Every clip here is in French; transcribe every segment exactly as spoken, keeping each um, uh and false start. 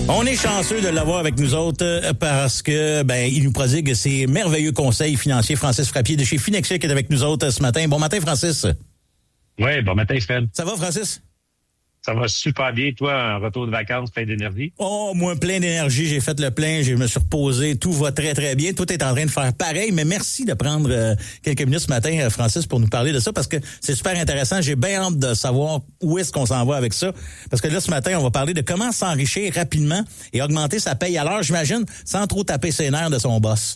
On est chanceux de l'avoir avec nous autres parce que ben il nous prodigue ses merveilleux conseils financiers. Francis Frappier de chez Finexia qui est avec nous autres ce matin. Bon matin, Francis. Oui, bon matin, Fred. Ça va, Francis? Ça va super bien. Toi, un retour de vacances plein d'énergie? Oh, moi, plein d'énergie. J'ai fait le plein, je me suis reposé. Tout va très, très bien. Tout est en train de faire pareil. Mais merci de prendre euh, quelques minutes ce matin, euh, Francis, pour nous parler de ça parce que c'est super intéressant. J'ai bien hâte de savoir où est-ce qu'on s'en va avec ça. Parce que là, ce matin, on va parler de comment s'enrichir rapidement et augmenter sa paye à l'heure, j'imagine, sans trop taper ses nerfs de son boss.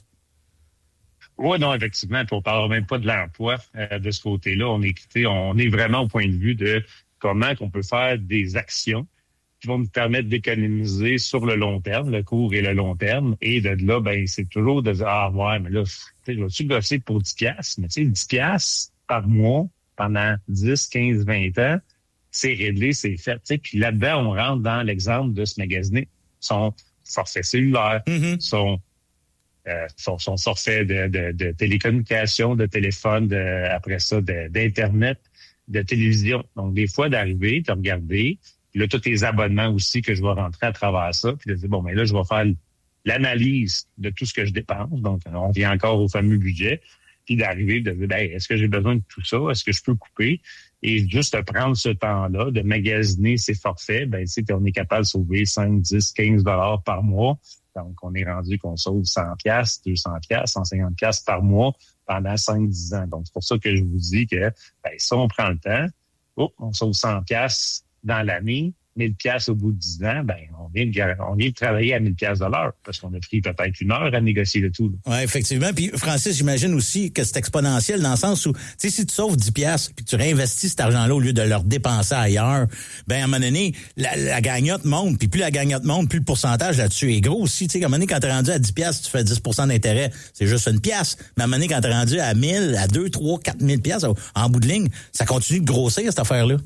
Oui, non, effectivement. Puis on ne parle même pas de l'emploi euh, de ce côté-là. On est, on est vraiment au point de vue de comment qu'on peut faire des actions qui vont nous permettre d'économiser sur le long terme, le court et le long terme. Et de là, ben c'est toujours de dire, ah ouais, mais là, je vais-tu gosser pour dix piastres? Mais tu sais, dix piastres par mois pendant dix, quinze, vingt ans, c'est réglé, c'est fait. T'sais. Puis là-dedans, on rentre dans l'exemple de se magasiner. Son forfait cellulaire, mm-hmm. son, euh, son, son forfait de, de, de télécommunications, de téléphone, de, après ça, de, d'Internet, de télévision. Donc, des fois, d'arriver, de regarder, puis là, tous les abonnements aussi que je vais rentrer à travers ça, puis de dire, bon, mais là, je vais faire l'analyse de tout ce que je dépense. Donc, on vient encore au fameux budget, puis d'arriver, de dire, ben, est-ce que j'ai besoin de tout ça? Est-ce que je peux couper? Et juste de prendre ce temps-là, de magasiner ses forfaits, ben, tu sais, on est capable de sauver cinq, dix, quinze dollars par mois. Donc, on est rendu qu'on sauve cent piastres, deux cents piastres, cent cinquante piastres par mois pendant cinq dix ans. Donc, c'est pour ça que je vous dis que ben, si on prend le temps, oh, on sauve cent piastres dans l'année, mille piastres au bout de dix ans, ben on vient de, on vient de travailler à mille piastres de l'heure parce qu'on a pris peut-être une heure à négocier le tout. Oui, effectivement. Puis, Francis, j'imagine aussi que c'est exponentiel dans le sens où, tu sais, si tu sauves dix piastres puis tu réinvestis cet argent-là au lieu de le dépenser ailleurs, ben à un moment donné, la, la gagnotte monte. Puis plus la gagnotte monte, plus le pourcentage là-dessus est gros aussi. Tu sais, à un moment donné, quand t'es rendu à dix piastres, tu fais dix pour cent d'intérêt. C'est juste une pièce. Mais à un moment donné, quand t'es rendu à mille, à deux, trois, quatre mille piastres, en bout de ligne, ça continue de grossir, cette affaire-là.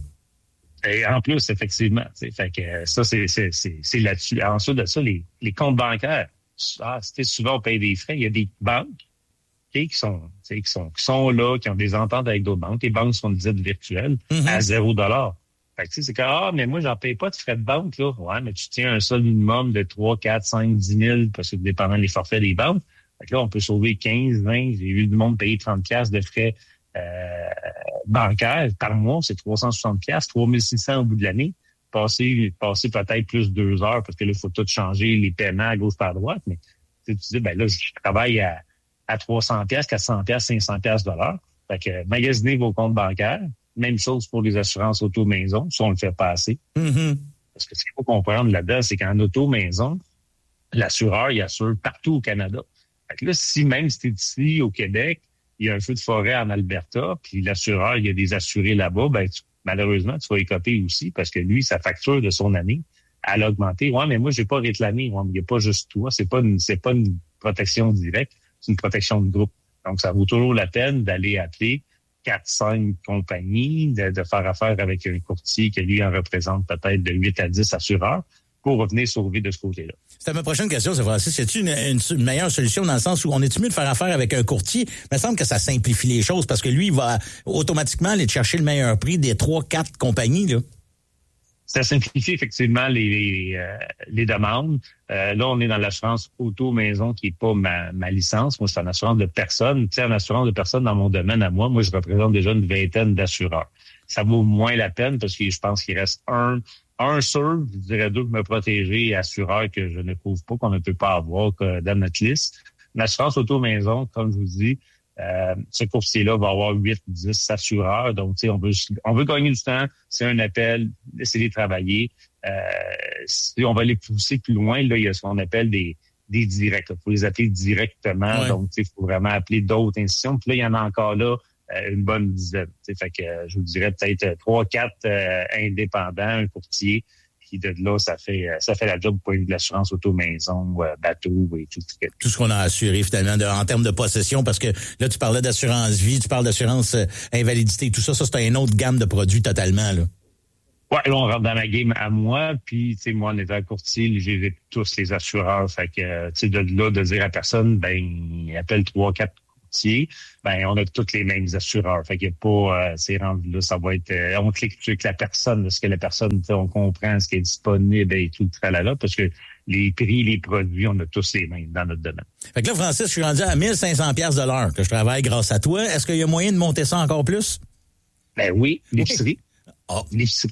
Et en plus, effectivement, fait que ça, c'est, c'est, c'est, c'est là-dessus. Ensuite de ça, les, les comptes bancaires, ah, souvent on paye des frais. Il y a des banques okay, qui sont, qui sont, qui sont là, qui ont des ententes avec d'autres banques. Les banques sont dites virtuelles mm-hmm. à zéro dollar. Fait que c'est que ah, mais moi, j'en paye pas de frais de banque, là. Ouais, mais tu tiens un seul minimum de trois, quatre, cinq, dix mille, parce que dépendant des forfaits des banques. Fait que là, on peut sauver quinze, vingt. J'ai vu du monde payer trente piastres de frais Euh, bancaire par mois, c'est trois cent soixante piastres, trois mille six cents au bout de l'année. Passer, passer peut-être plus deux heures parce que là, il faut tout changer les paiements à gauche par droite. Mais tu dis, ben là, je travaille à, à trois cents piastres, quatre cents piastres, cinq cents piastres de l'heure. Fait que magasiner vos comptes bancaires. Même chose pour les assurances auto-maison, si on le fait passer. Mm-hmm. Parce que ce qu'il faut comprendre là-dedans, c'est qu'en auto-maison, l'assureur, il assure partout au Canada. Fait que là, si même si tu es ici au Québec, il y a un feu de forêt en Alberta, puis l'assureur, il y a des assurés là-bas, ben tu, malheureusement, tu vas écoper aussi parce que lui, sa facture de son année, elle a augmenté. Ouais, mais moi, j'ai pas réclamé. Ouais, mais il n'y a pas juste toi. C'est pas une, c'est pas une protection directe, c'est une protection de groupe. Donc, ça vaut toujours la peine d'aller appeler quatre, cinq compagnies, de, de faire affaire avec un courtier qui, lui, en représente peut-être de huit à dix assureurs pour revenir sauver de ce côté-là. C'était ma prochaine question, c'est Francis. Y a-t-il une, une, une meilleure solution dans le sens où on est-tu mieux de faire affaire avec un courtier? Il me semble que ça simplifie les choses parce que lui, il va automatiquement aller chercher le meilleur prix des trois, quatre compagnies, là. Ça simplifie effectivement les, les, euh, les demandes. Euh, là, on est dans l'assurance auto-maison qui est pas ma, ma licence. Moi, c'est une assurance de personnes. Tu sais, une assurance de personnes dans mon domaine à moi, moi, je représente déjà une vingtaine d'assureurs. Ça vaut moins la peine parce que je pense qu'il reste un Un sûr, je dirais deux, me protéger, assureur que je ne trouve pas, qu'on ne peut pas avoir que dans notre liste. L'assurance auto-maison, comme je vous dis, euh, ce courtier-là va avoir huit, dix assureurs. Donc, tu sais, on veut, on veut gagner du temps. C'est un appel, laissez-les travailler. Euh, si on va les pousser plus loin, là, il y a ce qu'on appelle des, des directs. Il faut les appeler directement. Ouais. Donc, tu sais, il faut vraiment appeler d'autres institutions. Puis là, il y en a encore là. Euh, une bonne dizaine. T'sais, fait que euh, je vous dirais peut-être trois, quatre euh, indépendants, un courtier, puis de là, ça fait ça fait la job pour de l'assurance auto-maison, euh, bateau et tout. Tout ce qu'on a assuré finalement de, en termes de possession, parce que là, tu parlais d'assurance vie, tu parles d'assurance euh, invalidité, tout ça, ça c'est une autre gamme de produits totalement, là. Ouais, là, on rentre dans ma game à moi, puis tu sais, moi, en étant courtier, j'ai tous les assureurs. Fait que, tu sais, de là, de dire à personne, ben, appelle trois, quatre courtier, ben on a tous les mêmes assureurs. Fait qu'il n'y a pas, euh, c'est rendu là, ça va être, euh, on clique avec la personne, là, ce que la personne, on comprend ce qui est disponible et tout le tralala, parce que les prix, les produits, on a tous les mêmes dans notre domaine. Fait que là, Francis, je suis rendu à mille cinq cents piastres de l'heure que je travaille grâce à toi. Est-ce qu'il y a moyen de monter ça encore plus? Ben oui, l'épicerie. Oui. Oh. L'épicerie.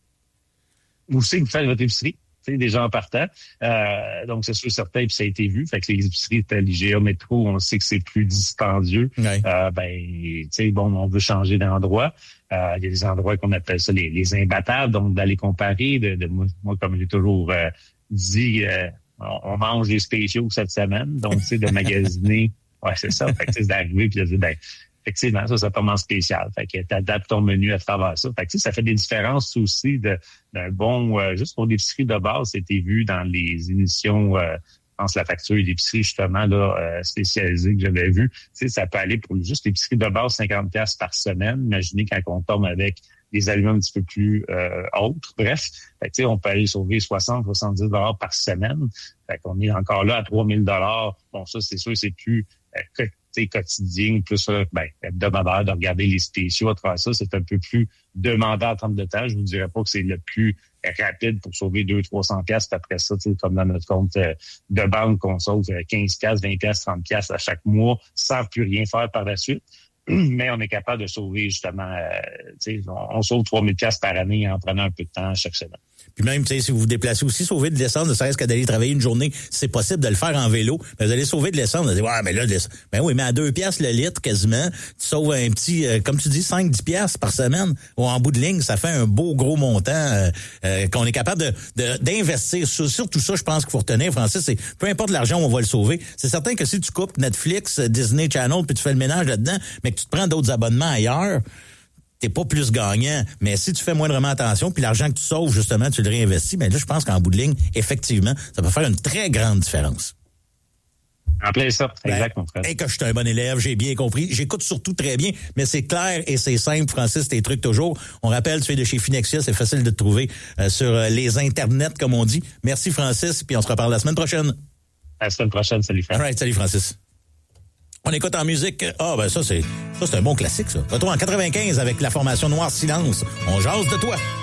Vous aussi, vous faites votre épicerie. Tu sais, déjà en partant. Euh, donc, c'est sûr, certain, puis ça a été vu. Fait que les épiceries, l'I G A Métro, on sait que c'est plus dispendieux. Ouais. Euh, ben, tu sais, bon, on veut changer d'endroit. Euh, il y a des endroits qu'on appelle ça les, les imbattables, donc d'aller comparer. De, de moi, moi, comme j'ai toujours euh, dit, euh, on, on mange des spéciaux cette semaine. Donc, tu sais, de magasiner. Ouais, c'est ça. Fait que, c'est d'arriver puis de dire, ben, effectivement, ça, ça tombe en spécial. Fait que t'adaptes ton menu à travers ça. Fait que, ça fait des différences aussi de, d'un bon, euh, juste pour l'épicerie de base, c'était vu dans les émissions, euh, je pense, la facture d'épicerie, justement, là, euh, spécialisée que j'avais vue. Tu sais, ça peut aller pour juste l'épicerie de base, cinquante piastres par semaine. Imaginez quand on tombe avec des aliments un petit peu plus, euh, autres. Bref. Fait que, tu sais, on peut aller sauver soixante, soixante-dix dollars par semaine. Fait qu'on est encore là à trois mille dollars. Bon, ça, c'est sûr, c'est plus, euh, quotidien, plus ben, hebdomadaire, de regarder les spéciaux à travers ça, c'est un peu plus demandant en termes de temps. Je vous dirais pas que c'est le plus rapide pour sauver deux cents trois cents piastres après ça, comme dans notre compte euh, de banque qu'on sauve quinze piastres, vingt piastres, trente piastres à chaque mois sans plus rien faire par la suite. Mais on est capable de sauver justement, euh, on, on sauve trois mille piastres par année en prenant un peu de temps chaque semaine. Puis même, tu sais, si vous vous déplacez aussi, sauver de l'essence, ne serait-ce que d'aller travailler une journée, c'est possible de le faire en vélo. Mais vous allez sauver de l'essence, vous allez dire, ouais, mais là, de l'essence. Ben oui, mais à deux piastres le litre, quasiment, tu sauves un petit, euh, comme tu dis, cinq dix piastres par semaine. Ou en bout de ligne, ça fait un beau gros montant euh, euh, qu'on est capable de, de d'investir. Sur, sur tout ça, je pense qu'il faut retenir, Francis, c'est peu importe l'argent, on va le sauver. C'est certain que si tu coupes Netflix, Disney Channel, puis tu fais le ménage là-dedans, mais que tu te prends d'autres abonnements ailleurs, t'es pas plus gagnant, mais si tu fais moindrement attention, puis l'argent que tu sauves, justement, tu le réinvestis, mais là, je pense qu'en bout de ligne, effectivement, ça peut faire une très grande différence. En plein ça, ben, exact, mon frère. Et que je suis un bon élève, j'ai bien compris. J'écoute surtout très bien, mais c'est clair et c'est simple, Francis, tes trucs toujours. On rappelle, tu es de chez Finexia, c'est facile de te trouver euh, sur euh, les internets, comme on dit. Merci, Francis, puis on se reparle la semaine prochaine. À la semaine prochaine, salut, Francis. All right, salut, Francis. On écoute en musique. Ah, ben ça, c'est ça c'est un bon classique, ça. Retour en quatre-vingt-quinze avec la formation Noir Silence. On jase de toi.